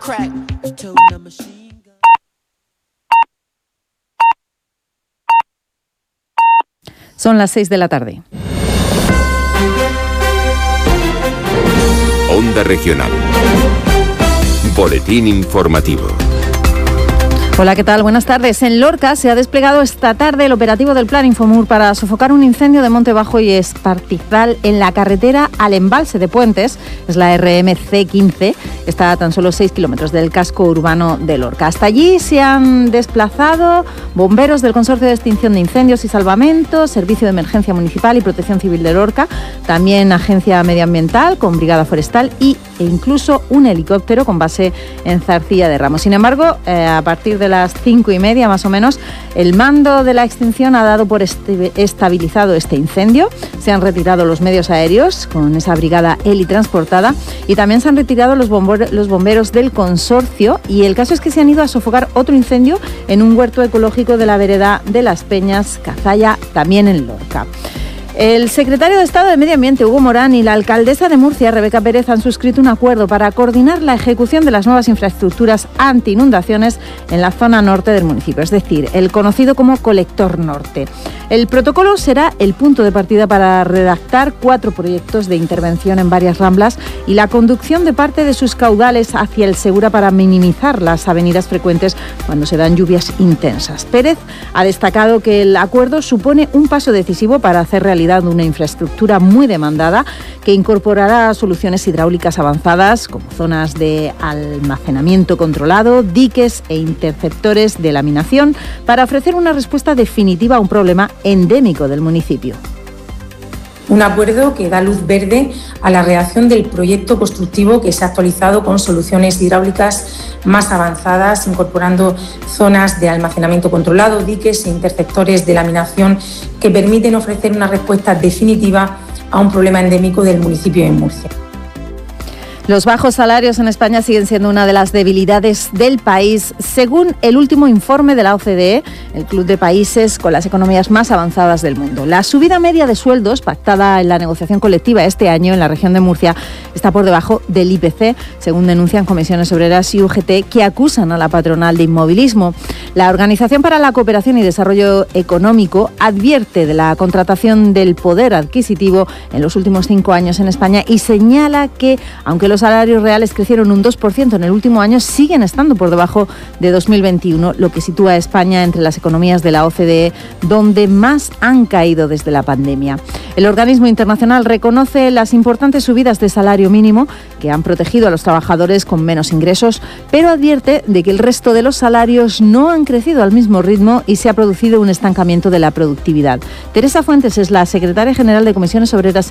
Son las 6 de la tarde. Onda Regional. Boletín informativo. Hola, ¿qué tal? Buenas tardes. En Lorca se ha desplegado esta tarde el operativo del Plan Infomur para sofocar un incendio de Monte Bajo y Espartizal en la carretera al embalse de Puentes. Es la RMC 15. Está a tan solo 6 kilómetros del casco urbano de Lorca. Hasta allí se han desplazado bomberos del Consorcio de Extinción de Incendios y Salvamento, Servicio de Emergencia Municipal y Protección Civil de Lorca, también Agencia Medioambiental con Brigada Forestal e incluso un helicóptero con base en Zarcilla de Ramos. Sin embargo, a partir de las 5:30 más o menos, el mando de la extinción ha dado por estabilizado este incendio. Se han retirado los medios aéreos con esa brigada helitransportada y también se han retirado los bomberos del consorcio, y el caso es que se han ido a sofocar otro incendio en un huerto ecológico de la vereda de Las Peñas, Cazalla, también en Lorca. El secretario de Estado de Medio Ambiente, Hugo Morán, y la alcaldesa de Murcia, Rebeca Pérez, han suscrito un acuerdo para coordinar la ejecución de las nuevas infraestructuras anti-inundaciones en la zona norte del municipio, es decir, el conocido como Colector Norte. El protocolo será el punto de partida para redactar 4 proyectos de intervención en varias ramblas y la conducción de parte de sus caudales hacia el Segura para minimizar las avenidas frecuentes cuando se dan lluvias intensas. Pérez ha destacado que el acuerdo supone un paso decisivo para hacer realidad una infraestructura muy demandada que incorporará soluciones hidráulicas avanzadas como zonas de almacenamiento controlado, diques e interceptores de laminación para ofrecer una respuesta definitiva a un problema endémico del municipio. Un acuerdo que da luz verde a la redacción del proyecto constructivo que se ha actualizado con soluciones hidráulicas más avanzadas, incorporando zonas de almacenamiento controlado, diques e interceptores de laminación que permiten ofrecer una respuesta definitiva a un problema endémico del municipio de Murcia. Los bajos salarios en España siguen siendo una de las debilidades del país, según el último informe de la OCDE, el club de países con las economías más avanzadas del mundo. La subida media de sueldos pactada en la negociación colectiva este año en la región de Murcia está por debajo del IPC, según denuncian Comisiones Obreras y UGT, que acusan a la patronal de inmovilismo. La Organización para la Cooperación y Desarrollo Económico advierte de la contratación del poder adquisitivo en los últimos 5 años en España y señala que, aunque los salarios reales crecieron un 2% en el último año, siguen estando por debajo de 2021, lo que sitúa a España entre las economías de la OCDE, donde más han caído desde la pandemia. El organismo internacional reconoce las importantes subidas de salario mínimo que han protegido a los trabajadores con menos ingresos, pero advierte de que el resto de los salarios no han crecido al mismo ritmo y se ha producido un estancamiento de la productividad. Teresa Fuentes es la secretaria general de Comisiones Obreras